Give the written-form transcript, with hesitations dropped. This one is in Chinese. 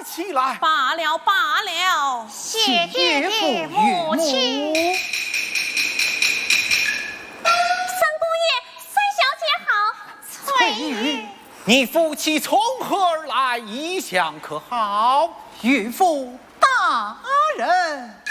起来。 罢了罢了， 谢岳父母亲。 三姑爷、三小姐好。 翠玉， 你夫妻从何而来？一向可好？ 岳父大人。